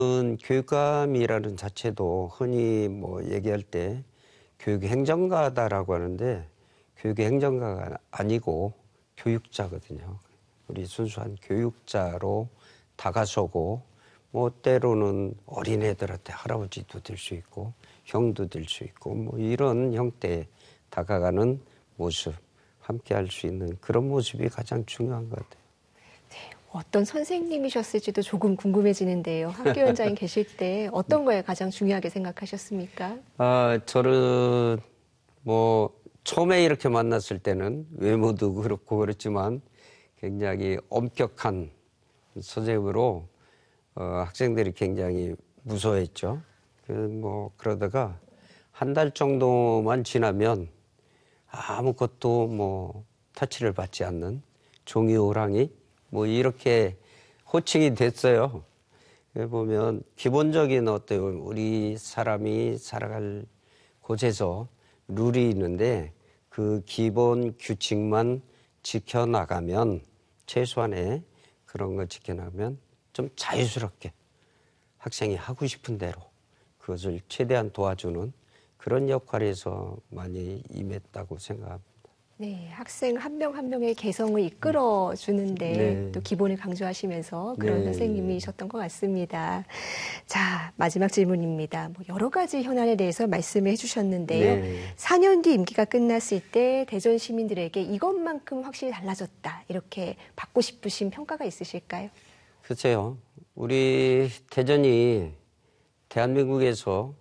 교육감이라는 자체도 흔히 뭐 얘기할 때 교육 행정가다라고 하는데 교육 행정가가 아니고 교육자거든요. 우리 순수한 교육자로 다가서고 뭐 때로는 어린애들한테 할아버지도 될 수 있고 형도 될 수 있고 뭐 이런 형태에 다가가는 모습, 함께 할 수 있는 그런 모습이 가장 중요한 것 같아요. 어떤 선생님이셨을지도 조금 궁금해지는데요. 학교 현장에 계실 때 어떤 거에 가장 중요하게 생각하셨습니까? 저는 뭐 처음에 이렇게 만났을 때는 외모도 그렇고 그렇지만 굉장히 엄격한 선생님으로 학생들이 굉장히 무서워했죠. 뭐 그러다가 한 달 정도만 지나면 아무것도 뭐 터치를 받지 않는 종이 호랑이 뭐 이렇게 호칭이 됐어요. 보면 기본적인 어떤 우리 사람이 살아갈 곳에서 룰이 있는데 그 기본 규칙만 지켜나가면 최소한의 그런 거 지켜나가면 좀 자유스럽게 학생이 하고 싶은 대로 그것을 최대한 도와주는 그런 역할에서 많이 임했다고 생각합니다. 네, 학생 한 명 한 명의 개성을 이끌어 주는데 네. 또 기본을 강조하시면서 그런 네. 선생님이셨던 것 같습니다. 자, 마지막 질문입니다. 뭐 여러 가지 현안에 대해서 말씀을 해주셨는데요. 네. 4년 뒤 임기가 끝났을 때 대전 시민들에게 이것만큼 확실히 달라졌다 이렇게 받고 싶으신 평가가 있으실까요? 글쎄요. 우리 대전이 대한민국에서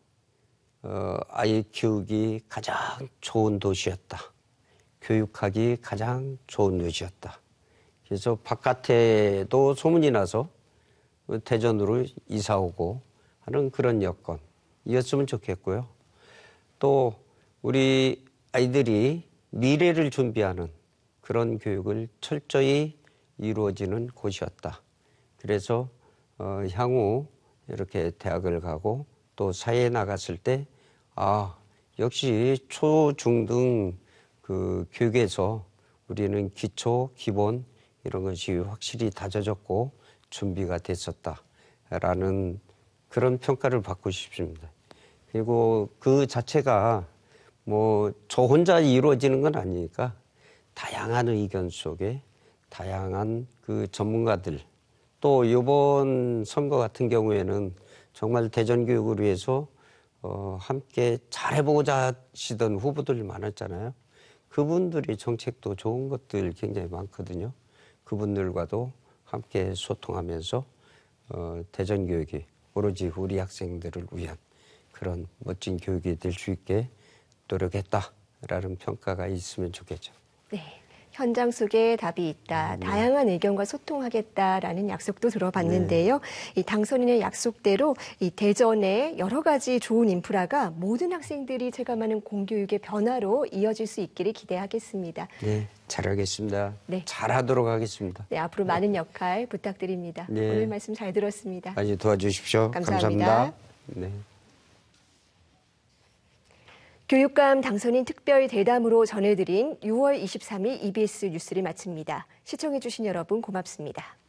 아이 키우기 가장 좋은 도시였다. 교육하기 가장 좋은 도시였다. 그래서 바깥에도 소문이 나서 대전으로 이사 오고 하는 그런 여건이었으면 좋겠고요. 또 우리 아이들이 미래를 준비하는 그런 교육을 철저히 이루어지는 곳이었다. 그래서 향후 이렇게 대학을 가고 또 사회에 나갔을 때 역시 초, 중, 등 그 교육에서 우리는 기초, 기본 이런 것이 확실히 다져졌고 준비가 됐었다라는 그런 평가를 받고 싶습니다. 그리고 그 자체가 뭐 저 혼자 이루어지는 건 아니니까 다양한 의견 속에 다양한 그 전문가들 또 이번 선거 같은 경우에는 정말 대전 교육을 위해서 함께 잘해보고자 하시던 후보들 많았잖아요. 그분들이 정책도 좋은 것들 굉장히 많거든요. 그분들과도 함께 소통하면서 대전 교육이 오로지 우리 학생들을 위한 그런 멋진 교육이 될 수 있게 노력했다라는 평가가 있으면 좋겠죠. 네. 현장 속에 답이 있다. 다양한 의견과 소통하겠다라는 약속도 들어봤는데요. 이 당선인의 약속대로 이 대전의 여러 가지 좋은 인프라가 모든 학생들이 체감하는 공교육의 변화로 이어질 수 있기를 기대하겠습니다. 네, 잘하겠습니다. 네. 잘하도록 하겠습니다. 네, 앞으로 많은 역할 부탁드립니다. 네. 오늘 말씀 잘 들었습니다. 많이 도와주십시오. 감사합니다. 네. 교육감 당선인 특별 대담으로 전해드린 6월 23일 EBS 뉴스를 마칩니다. 시청해주신 여러분 고맙습니다.